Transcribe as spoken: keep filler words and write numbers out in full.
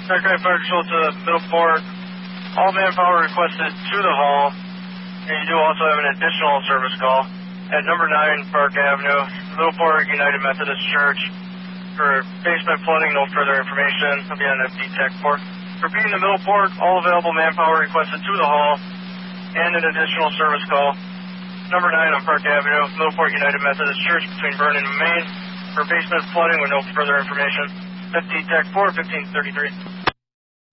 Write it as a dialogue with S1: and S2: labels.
S1: Secretary of Fire Control to Middleport. All manpower requested to the hall, and you do also have an additional service call at number nine Park Avenue, Middleport United Methodist Church. For basement flooding, no further information. I'll be on F D Tech four. Repeating the Middleport, all available manpower requested to the hall, and an additional service call. Number nine on Park Avenue, Middleport United Methodist Church between Vernon and Main. For basement flooding with no further information. F D Tech four, fifteen thirty-three.